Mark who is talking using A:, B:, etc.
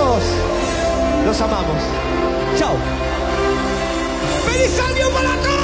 A: todos. Los amamos. Chao. ¡Feliz año para todos!